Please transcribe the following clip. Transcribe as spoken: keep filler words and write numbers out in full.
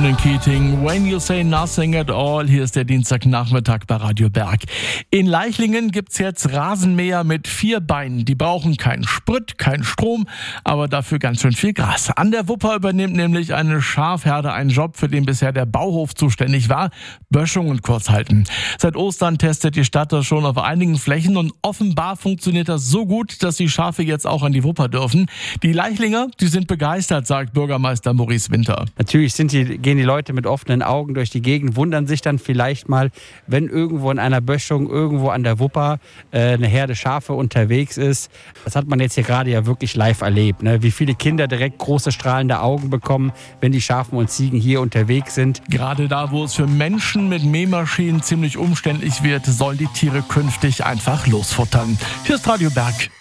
Ronan Keating, When You Say Nothing at All. Hier ist der Dienstagnachmittag bei Radio Berg. In Leichlingen gibt's jetzt Rasenmäher mit vier Beinen. Die brauchen keinen Sprit, keinen Strom, aber dafür ganz schön viel Gras. An der Wupper übernimmt nämlich eine Schafherde einen Job, für den bisher der Bauhof zuständig war: Böschungen kurz halten. Seit Ostern testet die Stadt das schon auf einigen Flächen und offenbar funktioniert das so gut, dass die Schafe jetzt auch an die Wupper dürfen. Die Leichlinger, die sind begeistert, sagt Bürgermeister Maurice Winter. Natürlich sind die, gehen die Leute mit offenen Augen durch die Gegend, wundern sich dann vielleicht mal, wenn irgendwo in einer Böschung, irgendwo an der Wupper äh, eine Herde Schafe unterwegs ist. Das hat man jetzt hier gerade ja wirklich live erlebt, ne? Wie viele Kinder direkt große strahlende Augen bekommen, wenn die Schafen und Ziegen hier unterwegs sind. Gerade da, wo es für Menschen mit Mähmaschinen ziemlich umständlich wird, sollen die Tiere künftig einfach losfuttern. Hier ist Radio Berg.